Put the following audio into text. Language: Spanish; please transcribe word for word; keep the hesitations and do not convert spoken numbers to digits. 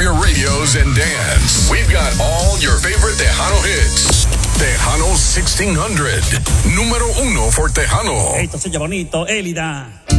your radios and dance. We've got all your favorite Tejano hits. Tejano sixteen hundred. Número uno for Tejano. Esto se oye bonito, Élida.